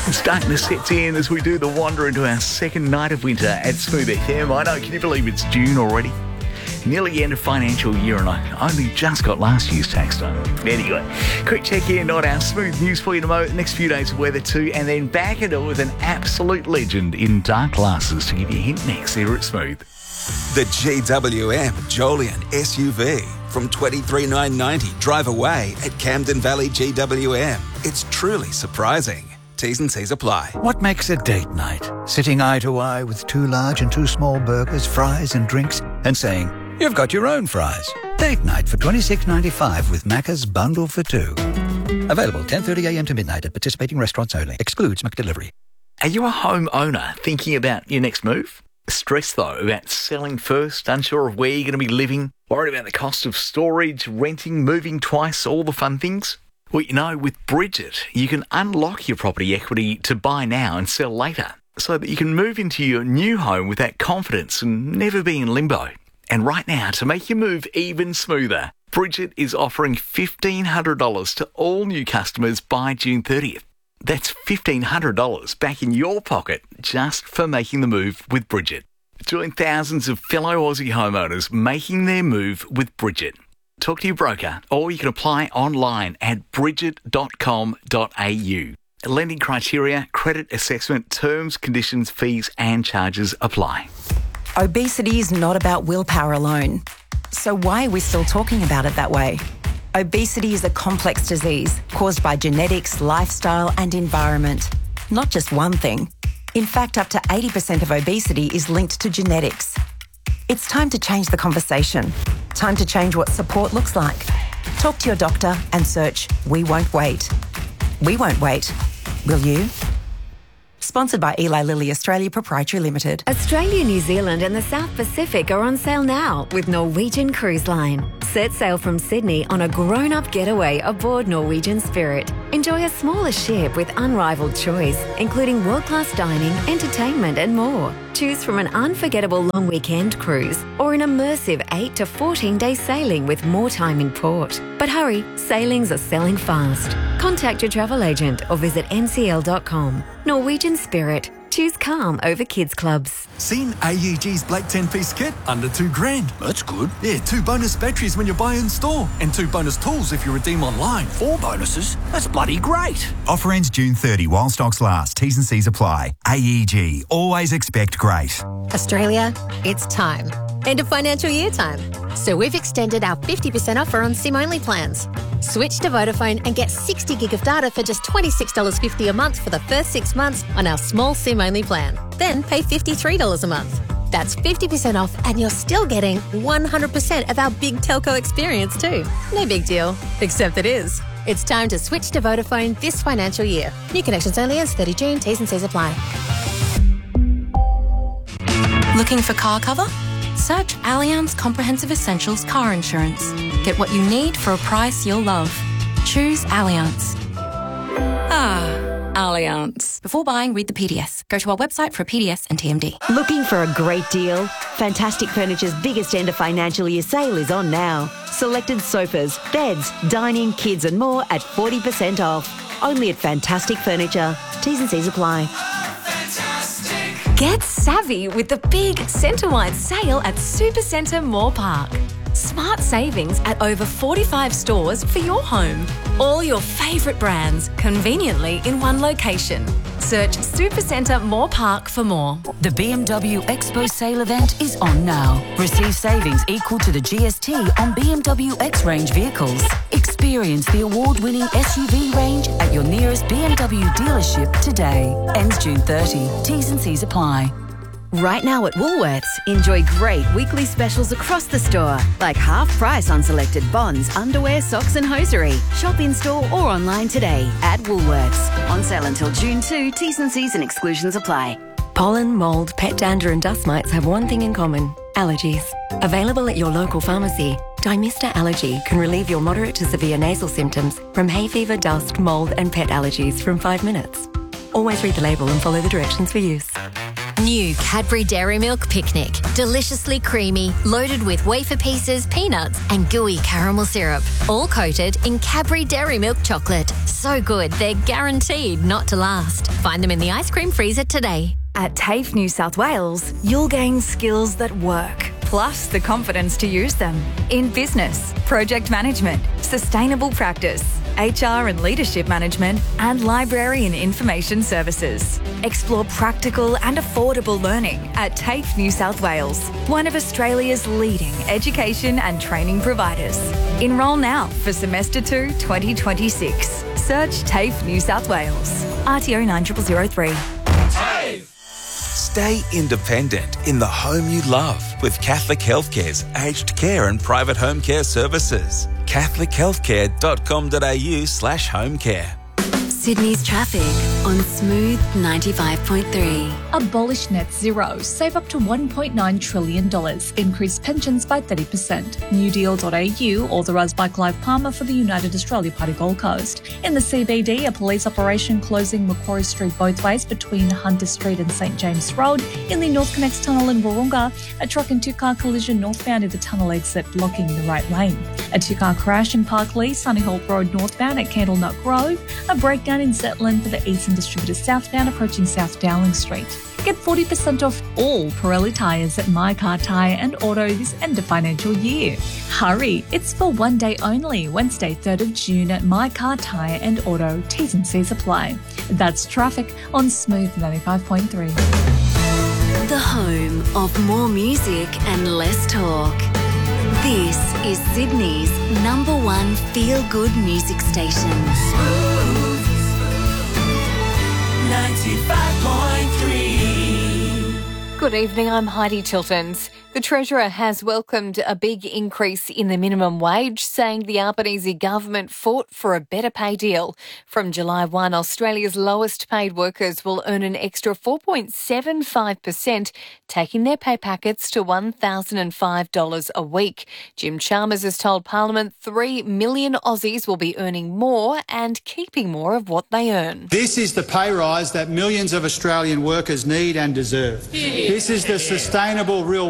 Darkness sets in as we do the wander into our second night of winter at Smooth FM. I know, can you believe it's June already? Nearly the end of financial year and I only just got last year's tax done. Anyway, quick check in on our Smooth news for you tomorrow. The next few days of weather too, and then back at it with an absolute legend in dark glasses to give you a hint next here at Smooth. The GWM Jolian SUV from $23,990 drive away at Camden Valley GWM. It's truly surprising. T's and C's apply. What makes a date night? Sitting eye to eye with 2 large and 2 small burgers, fries and drinks, and saying, "You've got your own fries." Date night for $26.95 with Macca's Bundle for 2. Available 10:30am to midnight at participating restaurants only. Excludes McDelivery. Are you a homeowner thinking about your next move? Stressed though about selling first, unsure of where you're going to be living, worried about the cost of storage, renting, moving twice, all the fun things? Well, you know, with Bridget, you can unlock your property equity to buy now and sell later so that you can move into your new home with that confidence and never be in limbo. And right now, to make your move even smoother, Bridget is offering $1,500 to all new customers by June 30th. That's $1,500 back in your pocket just for making the move with Bridget. Join thousands of fellow Aussie homeowners making their move with Bridget. Talk to your broker, or you can apply online at bridget.com.au. Lending criteria, credit assessment, terms, conditions, fees and charges apply. Obesity is not about willpower alone. So why are we still talking about it that way? Obesity is a complex disease caused by genetics, lifestyle and environment. Not just one thing. In fact, up to 80% of obesity is linked to genetics. It's time to change the conversation. Time to change what support looks like. Talk to your doctor and search We Won't Wait. We won't wait. Will you? Sponsored by Eli Lilly Australia Proprietary Limited. Australia, New Zealand and the South Pacific are on sale now with Norwegian Cruise Line. Set sail from Sydney on a grown-up getaway aboard Norwegian Spirit. Enjoy a smaller ship with unrivaled choice, including world-class dining, entertainment and more. Choose from an unforgettable long weekend cruise or an immersive 8 to 14-day sailing with more time in port. But hurry, sailings are selling fast. Contact your travel agent or visit ncl.com. Norwegian Spirit. Choose calm over kids clubs. Seen AEG's Black 10-piece kit? Under $2,000. That's good. Yeah, 2 bonus batteries when you buy in store. And 2 bonus tools if you redeem online. 4 bonuses? That's bloody great. Offer ends June 30 while stocks last. T's and C's apply. AEG. Always expect great. Australia, it's time. End of financial year time. So we've extended our 50% offer on SIM-only plans. Switch to Vodafone and get 60 gig of data for just $26.50 a month for the first 6 months on our small SIM-only plan. Then pay $53 a month. That's 50% off and you're still getting 100% of our big telco experience too. No big deal, except it is. It's time to switch to Vodafone this financial year. New connections only as 30 June. T's and C's apply. Looking for car cover? Search Allianz Comprehensive Essentials Car Insurance. Get what you need for a price you'll love. Choose Allianz. Allianz. Before buying, read the PDS. Go to our website for a PDS and TMD. Looking for a great deal? Fantastic Furniture's biggest end of financial year sale is on now. Selected sofas, beds, dining, kids and more at 40% off. Only at Fantastic Furniture. T's and C's apply. Get savvy with the big centre-wide sale at Supercentre Moore Park. Smart savings at over 45 stores for your home. All your favourite brands conveniently in one location. Search Supercentre Moore Park for more. The BMW Expo sale event is on now. Receive savings equal to the GST on BMW X-Range vehicles. Experience the award-winning SUV range at your nearest BMW dealership today. Ends June 30. T's and C's apply. Right now at Woolworths, enjoy great weekly specials across the store, like half price on selected bonds, underwear, socks and hosiery. Shop in store or online today at Woolworths. On sale until June 2, T's and C's and exclusions apply. Pollen, mould, pet dander and dust mites have one thing in common: allergies. Available at your local pharmacy, Dymista Allergy can relieve your moderate to severe nasal symptoms from hay fever, dust, mould and pet allergies from 5 minutes. Always read the label and follow the directions for use. New Cadbury Dairy Milk Picnic. Deliciously creamy, loaded with wafer pieces, peanuts and gooey caramel syrup. All coated in Cadbury Dairy Milk chocolate. So good, they're guaranteed not to last. Find them in the ice cream freezer today. At TAFE New South Wales, you'll gain skills that work, plus the confidence to use them in business, project management, sustainable practice, HR and leadership management, and library and information services. Explore practical and affordable learning at TAFE New South Wales, one of Australia's leading education and training providers. Enrol now for Semester 2 2026. Search TAFE New South Wales. RTO 9003. TAFE! Stay independent in the home you love with Catholic Healthcare's aged care and private home care services. catholichealthcare.com.au/home care. Sydney's traffic on Smooth 95.3. Abolish net zero. Save up to $1.9 trillion. Increase pensions by 30%. newdeal.au, authorised by Clive Palmer for the United Australia Party Gold Coast. In the CBD, a police operation closing Macquarie Street both ways between Hunter Street and St James Road. In the North Connects Tunnel in Wahroonga, a truck and two-car collision northbound at the tunnel exit, blocking the right lane. A two-car crash in Parklea, Sunnyholt Road northbound at Candlenut Grove. A breakdown in Zetland for the Eastern Distributor southbound approaching South Dowling Street. Get 40% off all Pirelli tyres at My Car Tyre and Auto this end of financial year. Hurry, it's for one day only, Wednesday 3rd of June at My Car Tyre and Auto. T's and C's apply. That's traffic on Smooth 95.3. The home of more music and less talk. This is Sydney's #1 feel-good music station. 95.3. Good evening, I'm Heidi Tiltons. The Treasurer has welcomed a big increase in the minimum wage, saying the Albanese government fought for a better pay deal. From July 1, Australia's lowest paid workers will earn an extra 4.75%, taking their pay packets to $1,005 a week. Jim Chalmers has told Parliament 3 million Aussies will be earning more and keeping more of what they earn. This is the pay rise that millions of Australian workers need and deserve. This is the sustainable real